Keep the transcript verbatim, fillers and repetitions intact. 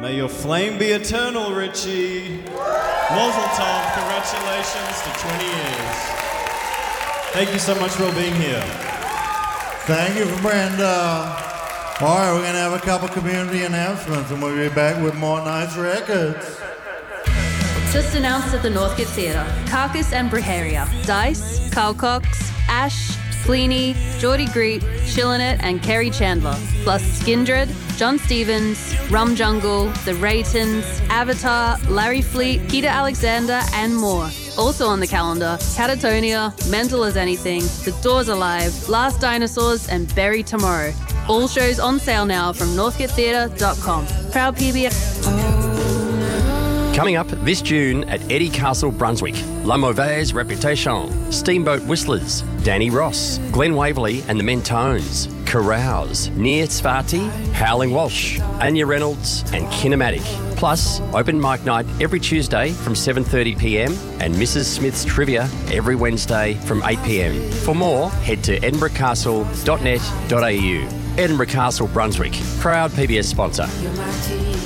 May your flame be eternal, Richie. Mazel tov, congratulations to twenty years. Thank you so much for being here. Thank you, Brenda. All right, we're going to have a couple community announcements and we'll be back with more nice records. Just announced at the Northcote Theatre, Carcass and Brujeria, Dice, Carl Cox, Ash, Sleeny, Geordie Greet, Shillinet and Kerry Chandler, plus Skindred, John Stevens, Rum Jungle, The Raytons, Avatar, Larry Fleet, Peter Alexander and more. Also on the calendar, Catatonia, Mental as Anything, The Doors Alive, Last Dinosaurs and Bury Tomorrow. All shows on sale now from northcote theatre dot com. Proud P B S. Coming up this June at Eddie Castle, Brunswick, La Mauvaise Reputation, Steamboat Whistlers, Danny Ross, Glenn Waverley and the Mentones, Carouse, Nia Svati, Howling Walsh, Anya Reynolds and Kinematic. Plus, open mic night every Tuesday from seven thirty p m and Missus Smith's Trivia every Wednesday from eight p m. For more, head to edinburgh castle dot net dot a u. Edinburgh Castle, Brunswick, proud P B S sponsor.